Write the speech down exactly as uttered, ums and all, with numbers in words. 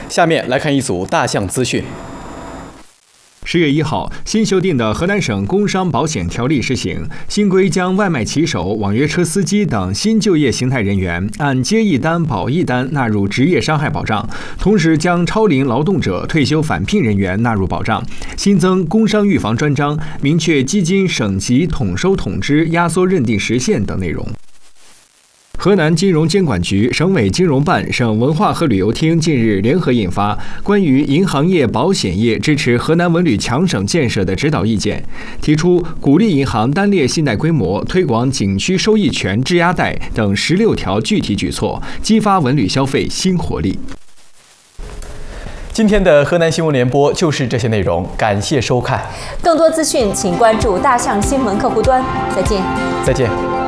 下面来看一组大象资讯。 十月一号，新修订的河南省工伤保险条例施行，新规将外卖骑手、网约车司机等新就业形态人员按接一单保一单纳入职业伤害保障，同时将超龄劳动者、退休返聘人员纳入保障，新增工伤预防专章，明确基金省级统收统支、压缩认定时限等内容。 河南金融监管局、省委金融办、省文化和旅游厅近日联合印发《关于银行业、保险业支持河南文旅强省建设的指导意见》，提出鼓励银行单列信贷规模、推广景区收益权质押贷等十六条具体举措，激发文旅消费新活力。 今天的河南新闻联播就是这些内容，感谢收看。 更多资讯请关注大象新闻客户端。再见。 再见。